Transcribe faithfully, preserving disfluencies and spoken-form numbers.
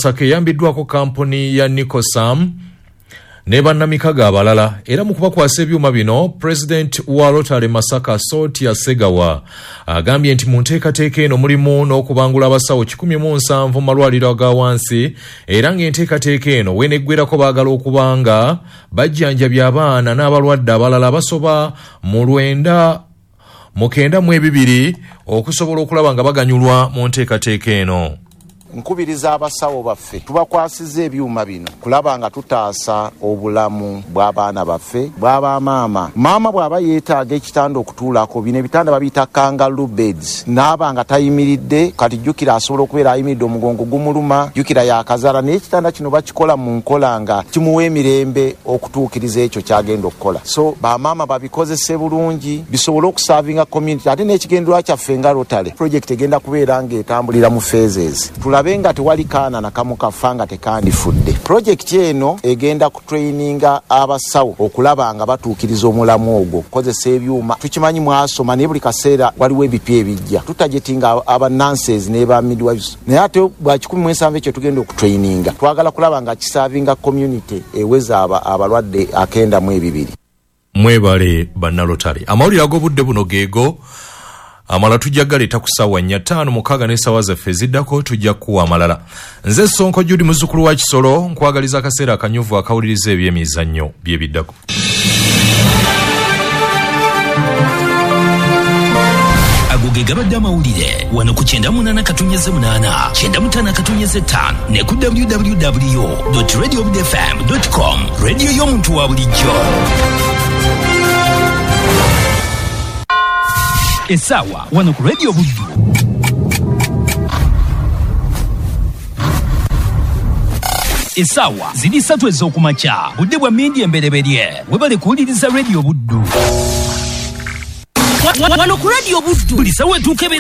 Masaka eyambiddwako kampuni ya Nicosam ne bannamikago abalala. Era mu kubakwasa ebyuma bino, President wa Rotary Masaka Sotia Segawa agambye nti mu nteekateeka eno mulimu n'okubangula abasawo kikumi mu nsanvu mu malwaliro aga wansi, era ng'enteekateeka eno weneggwerako baagala okubanga bajjanjabya abaana n'abalwadde abalala basoba mu lwenda mukenda mu ebibiri okusobola okulaba nga baganyulwa mu nteekateeka eno. Nkubiriza abasawo baffe tubakwasiza ebyuma bino kulaba nga tutaasa obulamu bw'abaana baffe bw'aba maama. Maama bw'aba yeetaaga ekitanda okutuulako, bino ebitanda babiyita kangaroo beds, n'aba nga tayimiridde, kati jjukira asobola okubeera ayimiridde omugongo gumuluma, jjukira yaakazaala, naye ekitanda kino bakikola mu nkola nga kimuwa emirembe okutuukiriza ekyo kyagenda okukola. So bamaama babikozese bulungi bisobole okusaavinga community. Ate n'ekigendererwa kyaffe nga Rotary project egenda kubeera ng'etambulira mu phases. Benga tewali kaana na kamu kafanga tekandifudde. Project eno egenda kutraininga abasawo okulaba nga batuukiriza omulamu ogwo kozesa ebyuma. Tukimanyi mwasoma ne buli kaseera waliwo ebipya ebijja. Tutajetinga aba nurses ne ba midwives. Naye ate bwa kikumi mu nsanvu ekyo tugenda okutraininga. Twagala kulaba nga kisavinga community eweza aba abalwadde akenda mu ebibiri. Mwebale bannalotale. Amawulire ag'obudde buno geego. Amala tujja galeta ku ssaawa nnya ttaano mukaaga n'essaawa zaffe ziddako tujja kuwa amalala. Nze Sonko Judy muzzukulu wa Kisolo nkwagaliza akaseera akanyuvu akawuliriza ebyemizannyo bye biddako. Agoge gabadde amawulire wano ku kyenda munaana katonnyeze munaana kyenda mutaano katonnyeze ttaano ne ku w w w dot radio budde f m dot com radio y'omuntu wa bulijjo. Esawa wano ku Radio Buddu. Esawa ziri ssatu ez'okumakya budde bwa mindi embereberye webale kuwuliriza Radio Buddu. Wano ku Radio Buddu buli sawa etuuka